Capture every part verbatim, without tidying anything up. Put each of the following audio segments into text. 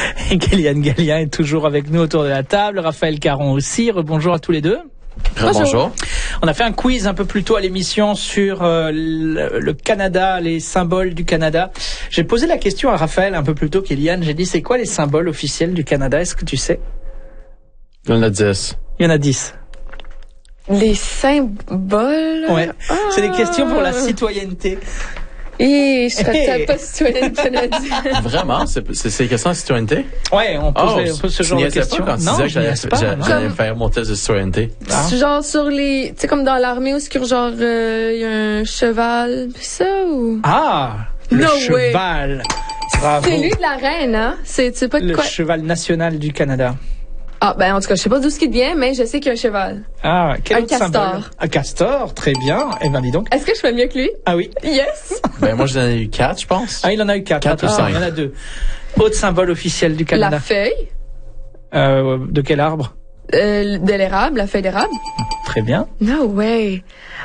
Et Kéliane Gallien est toujours avec nous autour de la table. Raphaël Caron aussi. Rebonjour à tous les deux. Bonjour. Bonjour. On a fait un quiz un peu plus tôt à l'émission sur euh, le, le Canada, les symboles du Canada. J'ai posé la question à Raphaël un peu plus tôt qu'Eliane. J'ai dit, c'est quoi les symboles officiels du Canada? Est-ce que tu sais? Il y en a dix. Il y en a dix. Les symboles? Ouais. Ah. C'est des questions pour la citoyenneté. Et je serais Hey. pas citoyenne canadienne. Vraiment? C'est, c'est, c'est des questions de citoyenneté? Ouais, on pose, Oh, on pose ce tu genre de niaisais questions. pas quand tu Non, disais que je j'allais, niaise pas, j'allais, non. j'allais Comme- faire mon test de citoyenneté. Ah. C'est genre sur les, tu sais, comme dans l'armée où c'est que genre, il euh, y a un cheval, pis ça, ou? Ah, le No way. cheval. Bravo. C'est lui de la reine, hein? C'est, tu sais pas de Le quoi? cheval national du Canada. Ah, ben, en tout cas, je sais pas d'où ce qui vient, mais je sais qu'il y a un cheval. Ah, quel Un autre castor. symbole? Un castor, très bien. Eh ben, dis donc. Est-ce que je fais mieux que lui? Ah oui. Yes! Ben, moi, j'en ai eu quatre, je pense. Ah, il en a eu quatre. Quatre ou Attention, cinq. il y en a deux. Autre symbole officiel du Canada. La feuille, Euh, de quel arbre? euh, de l'érable, la feuille d'érable. Très bien. No way.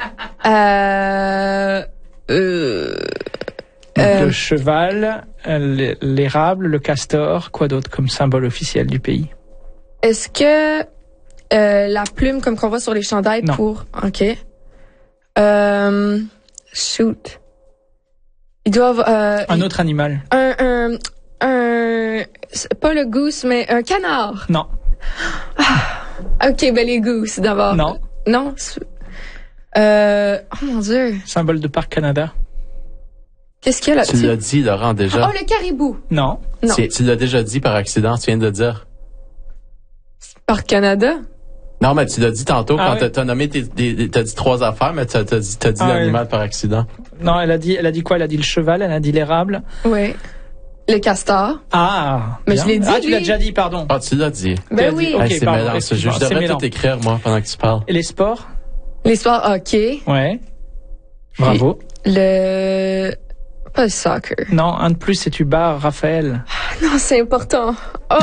Euh, euh, Donc, Euh. le cheval, euh, l'érable, le castor. Quoi d'autre comme symbole officiel du pays? est-ce que, euh, la plume comme qu'on voit sur les chandails Non. pour, ok. Euh, shoot. Ils doivent, euh, Un autre animal? un, un, un, c'est pas le goose, mais un canard. Non. Ok, ben les gooses d'abord. Non. Non. c'est- Euh, oh mon dieu. Symbole de Parc Canada? Qu'est-ce qu'il y a Tu là-dessus? l'as dit, Laurent, déjà. Oh, le caribou. Non. Non. Tu, tu l'as déjà dit par accident, tu viens de le dire. Par Canada. Non, mais tu l'as dit tantôt Ah quand ouais. t'as, t'as nommé tes, tes- t'as dit trois affaires, mais t'as, t'as dit, t'as dit Ah ouais. l'animal par accident. Non, elle a dit, elle a dit quoi? Elle a dit le cheval, elle a dit l'érable. Oui. Le castor. Ah. Mais bien. je l'ai dit, Ah, tu l'as lui. déjà dit, pardon. Ah, tu l'as dit. Tu l'as Ben dit. oui. Ok, Hey, c'est pardon, mélange. Je, excuse-moi, je c'est devrais mélange. tout écrire, moi, pendant que tu parles. Et les sports? L'histoire hockey. Ouais. Bravo. Le, pas le soccer. Non, un de plus et tu bats Raphaël. Non, c'est important. Oh.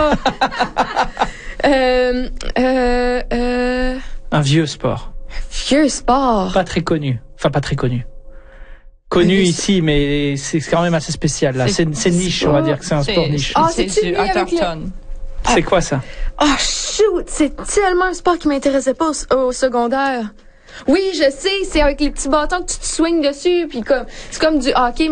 euh, euh, euh, Un vieux sport. vieux sport. Pas très connu. Enfin, pas très connu. Connu Mais ici, mais c'est quand même assez spécial, là. C'est, c'est niche, on va dire que c'est un sport niche. Ah, c'est c'est-tu du lui avec le- autochtone. C'est quoi ça? Oh, shoot! C'est tellement un sport qui m'intéressait pas au, au secondaire. Oui, je sais, c'est avec les petits bâtons que tu te swings dessus, puis comme, c'est comme du hockey,